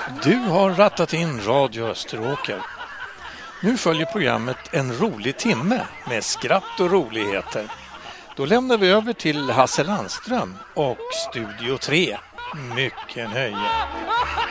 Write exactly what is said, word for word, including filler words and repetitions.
Du har rattat in Radio Österåker. Nu följer programmet En rolig timme med skratt och roligheter. Då lämnar vi över till Hasse Landström och Studio tre. Mycket nöje.